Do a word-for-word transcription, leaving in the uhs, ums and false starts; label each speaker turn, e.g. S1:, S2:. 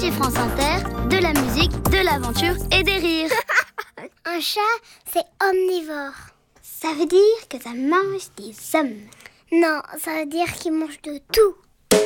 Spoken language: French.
S1: Métiers France Inter, de la musique, de l'aventure et des rires.
S2: Un chat, c'est omnivore. Ça veut dire que ça mange des hommes. Non, ça veut dire qu'il mange de tout.